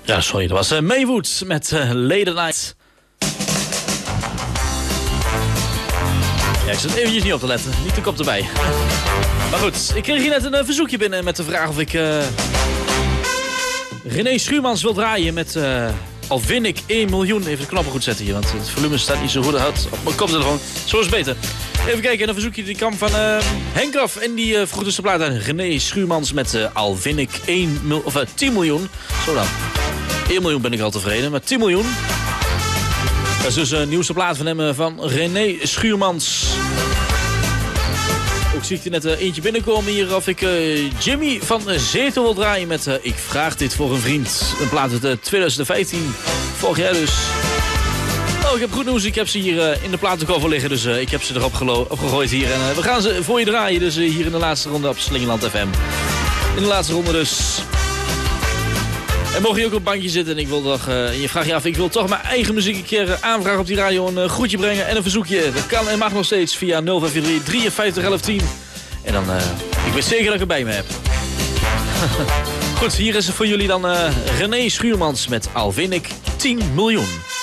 Ja, sorry, dat was Maywood met Late Night. Ja, ik zat eventjes niet op te letten. Niet de kop erbij. Maar goed, ik kreeg hier net een verzoekje binnen met de vraag of ik René Schuurmans wil draaien met Al win ik 1 miljoen. Even de knoppen goed zetten hier, want het volume staat niet zo goed uit op mijn koptelefoon. Zo is het beter. Even kijken, en een verzoekje die kwam van Henk af. En die vroeg dus de plaat aan René Schuurmans met Al win ik 10 miljoen. Zo dan. 1 miljoen ben ik al tevreden, maar 10 miljoen. Dat is dus een nieuwste plaat van hem, van René Schuurmans. Ook zie ik er net eentje binnenkomen hier of ik Jimmy van Zetel wil draaien met Ik vraag dit voor een vriend. Een plaat uit 2015, vorig jaar dus. Oh, ik heb goed nieuws, ik heb ze hier in de platenkoffer liggen, dus ik heb ze erop gegooid hier. En we gaan ze voor je draaien, dus hier in de laatste ronde op Slingerland FM. In de laatste ronde dus. En mocht je ook op het bankje zitten en ik wil toch, je vraagt je af, ik wil toch mijn eigen muziek een keer aanvragen op die radio, een groetje brengen en een verzoekje. Dat kan en mag nog steeds via 0543 53 11 10. En dan, ik weet zeker dat ik erbij me heb. Goed, hier is het voor jullie dan René Schuurmans met Al win ik 10 miljoen.